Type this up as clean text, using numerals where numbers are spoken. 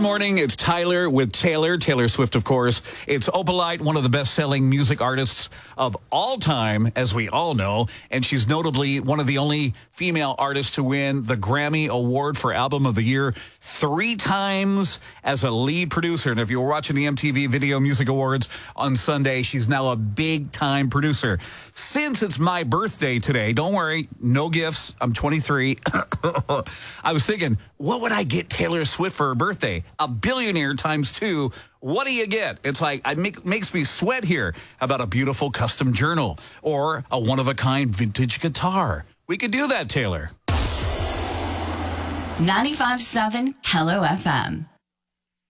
morning. It's Tyler with Taylor Swift, of course. It's Opalite, one of the best-selling music artists of all time, as we all know. And she's notably one of the only female artists to win the Grammy Award for Album of the Year 3 times as a lead producer. And if you were watching the MTV Video Music Awards on Sunday, she's now a big-time producer. Since it's my birthday today, don't worry, no gifts. I'm 23. I was thinking, what would I get Taylor Swift for her birthday? A billionaire times 2. What do you get? It's like, it makes me sweat here. How about a beautiful custom journal or a one-of-a-kind vintage guitar? We could do that, Taylor. 95.7 Hello FM.